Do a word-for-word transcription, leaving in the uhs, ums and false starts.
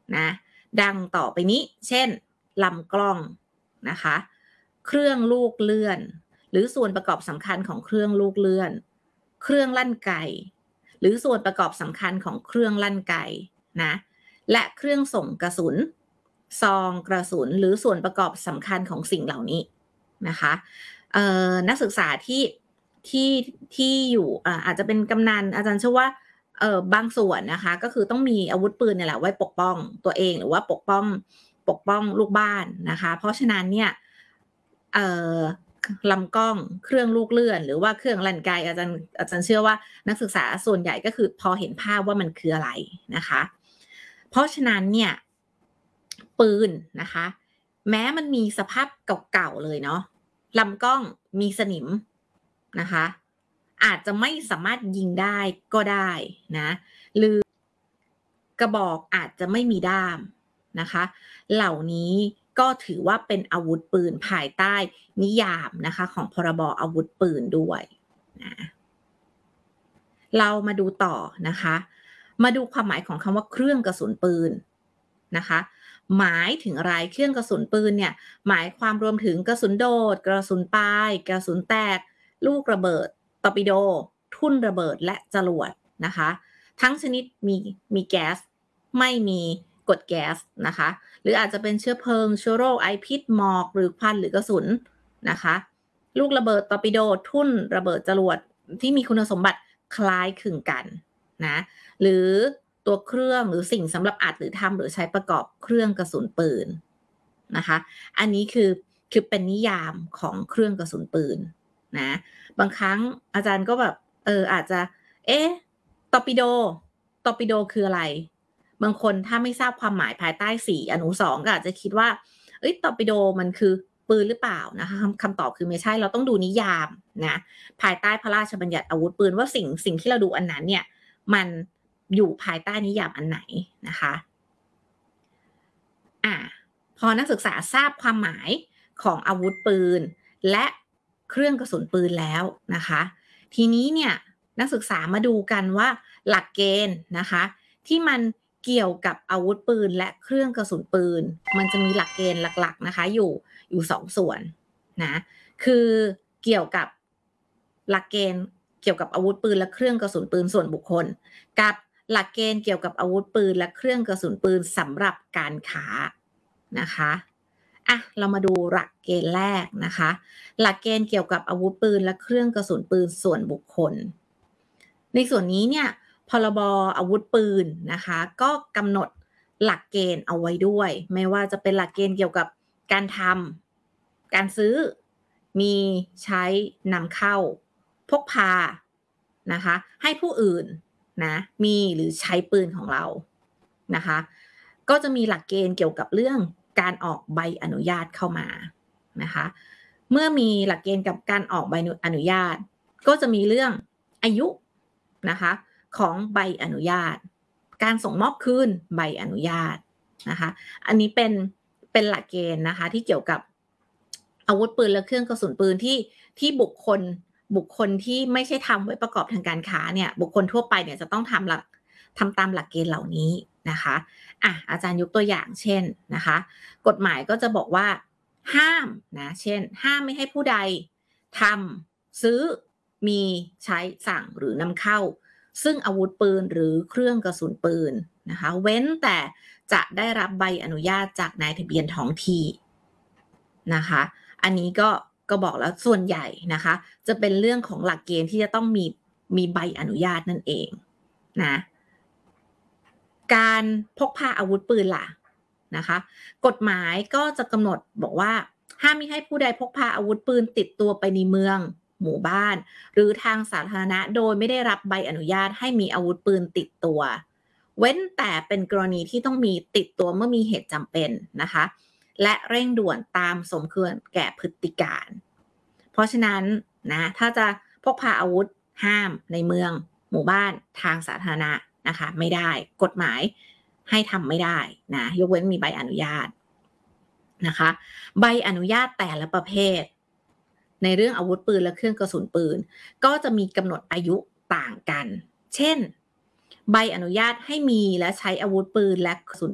นะดังต่อไปนี้เช่นลำกล้องนะคะเครื่องลูกเลื่อนหรือส่วนประกอบสำคัญของเครื่องลูกเลื่อนเครื่องลั่นไกหรือส่วนประกอบสำคัญของเครื่องลั่นไกนะและเครื่องส่งกระสุนซองกระสุนหรือส่วนประกอบสำคัญของสิ่งเหล่านี้นะคะนักศึกษาที่ที่ที่อยู่อาจจะเป็นกำนันอาจารย์เชื่อว่าเออบางส่วนนะคะก็คือต้องมีอาวุธปืนเนี่ยแหละไว้ปกป้องตัวเองหรือว่าปกป้องปกป้องลูกบ้านนะคะเพราะฉะนั้นเนี่ยเอ่อลำกล้องเครื่องลูกเลื่อนหรือว่าเครื่องลั่นไกอาจารย์อาจารย์เชื่อว่านักศึกษาส่วนใหญ่ก็คือพอเห็นภาพว่ามันคืออะไรนะคะเพราะฉะนั้นเนี่ยปืนนะคะแม้มันมีสภาพเก่าๆเลยเนาะลำกล้องมีสนิมนะคะอาจจะไม่สามารถยิงได้ก็ได้นะหรือกระบอกอาจจะไม่มีด้ามนะคะเหล่านี้ก็ถือว่าเป็นอาวุธปืนภายใต้นิยามนะคะของพรบอาวุธปืนด้วยนะเรามาดูต่อนะคะมาดูความหมายของคำว่าเครื่องกระสุนปืนนะคะหมายถึงอะไรเครื่องกระสุนปืนเนี่ยหมายความรวมถึงกระสุนโดดกระสุนปลายกระสุนแตกลูกระเบิดตอร์ปิโดทุ่นระเบิดและจรวดนะคะทั้งชนิดมีมีแก๊สไม่มีกรดแก๊สนะคะหรืออาจจะเป็นเชื้อเพลิงเชื้อโรคไอพิษหมอกหรือควันหรือกระสุนนะคะลูกระเบิดตอร์ปิโดทุ่นระเบิดจรวดที่มีคุณสมบัติคล้ายคลึงกันนะหรือตัวเครื่องหรือสิ่งสำหรับอัดหรือทำหรือใช้ประกอบเครื่องกระสุนปืนนะคะอันนี้คือคือเป็นนิยามของเครื่องกระสุนปืนนะบางครั้งอาจารย์ก็แบบเอออาจจะเอ๊ะตอร์ปิโดตอร์ปิโดคืออะไรบางคนถ้าไม่ทราบความหมายภายใต้สี่อนุสองก็อาจจะคิดว่าเอ้ยตอร์ปิโดมันคือปืนหรือเปล่านะคะคำตอบคือไม่ใช่เราต้องดูนิยามนะภายใต้พระราชบัญญัติอาวุธปืนว่าสิ่งสิ่งที่เราดูอันนั้นเนี่ยมันอยู่ภายใต้นิยามอันไหนนะคะอ่ะพอนักศึกษาทราบความหมายของอาวุธปืนและเครื่องกระสุนปืนแล้วนะคะทีนี้เนี่ยนักศึกษามาดูกันว่าหลักเกณฑ์นะคะที่มันเกี่ยวกับอาวุธปืนและเครื่องกระสุนปืนมันจะมีหลักเกณฑ์หลักๆนะคะอยู่อยู่สองส่วนนะคือเกี่ยวกับหลักเกณฑ์เกี่ยวกับอาวุธปืนและเครื่องกระสุนปืนส่วนบุคคลกับหลักเกณฑ์เกี่ยวกับอาวุธปืนและเครื่องกระสุนปืนสำหรับการค้านะคะอ่ะเรามาดูหลักเกณฑ์แรกนะคะหลักเกณฑ์เกี่ยวกับอาวุธปืนและเครื่องกระสุนปืนส่วนบุคคลในส่วนนี้เนี่ยพรบอาวุธปืนนะคะก็กำหนดหลักเกณฑ์เอาไว้ด้วยไม่ว่าจะเป็นหลักเกณฑ์เกี่ยวกับการทำการซื้อมีใช้นำเข้าพกพานะคะให้ผู้อื่นนะมีหรือใช้ปืนของเรานะคะก็จะมีหลักเกณฑ์เกี่ยวกับเรื่องการออกใบอนุญาตเข้ามานะคะเมื่อมีหลักเกณฑ์กับการออกใบอนุญาตก็จะมีเรื่องอายุนะคะของใบอนุญาตการส่งมอบคืนใบอนุญาตนะคะอันนี้เป็นเป็นหลักเกณฑ์นะคะที่เกี่ยวกับอาวุธปืนและเครื่องกระสุนปืนที่ที่บุคคลบุคคลที่ไม่ใช่ทำไว้ประกอบทางการค้าเนี่ยบุคคลทั่วไปเนี่ยจะต้องทำหลักทำตามหลักเกณฑ์เหล่านี้นะคะอ่ะอาจารย์ยกตัวอย่างเช่นนะคะกฎหมายก็จะบอกว่าห้ามนะเช่นห้ามไม่ให้ผู้ใดทำซื้อมีใช้สั่งหรือนำเข้าซึ่งอาวุธปืนหรือเครื่องกระสุนปืนนะคะเว้นแต่จะได้รับใบอนุญาตจากนายทะเบียนท้องที่นะคะอันนี้ก็ก็บอกแล้วส่วนใหญ่นะคะจะเป็นเรื่องของหลักเกณฑ์ที่จะต้องมีมีใบอนุญาตนั่นเองนะการพกพาอาวุธปืนล่ะนะคะกฎหมายก็จะกำหนดบอกว่าห้ามมิให้ผู้ใดพกพาอาวุธปืนติดตัวไปในเมืองหมู่บ้านหรือทางสาธารณะโดยไม่ได้รับใบอนุญาตให้มีอาวุธปืนติดตัวเว้นแต่เป็นกรณีที่ต้องมีติดตัวเมื่อมีเหตุจำเป็นนะคะและเร่งด่วนตามสมควรแก่พฤติการเพราะฉะนั้นนะถ้าจะพกพาอาวุธห้ามในเมืองหมู่บ้านทางสาธารณะนะคะไม่ได้กฎหมายให้ทำไม่ได้นะยกเว้นมีใบอนุญาตนะคะใบอนุญาตแต่ละประเภทในเรื่องอาวุธปืนและเครื่องกระสุนปืนก็จะมีกำหนดอายุต่างกันเช่นใบอนุญาตให้มีและใช้อาวุธปืนและกระสุน